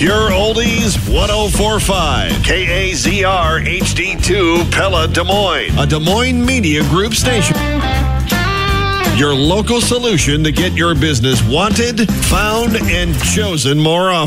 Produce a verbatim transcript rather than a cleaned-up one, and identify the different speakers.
Speaker 1: Pure Oldies one oh four point five. K A Z R H D two Pella, Des Moines. A Des Moines Media Group station. Your local solution to get your business wanted, found, and chosen more often.